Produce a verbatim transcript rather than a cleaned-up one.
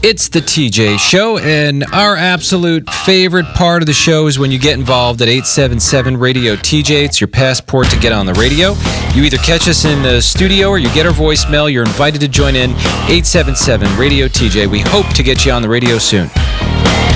It's the T J Show, and our absolute favorite part of the show is when you get involved at eight seven seven radio T J. It's your passport to get on the radio. You either catch us in the studio or you get our voicemail. You're invited to join in eight seven seven radio T J. We hope to get you on the radio soon.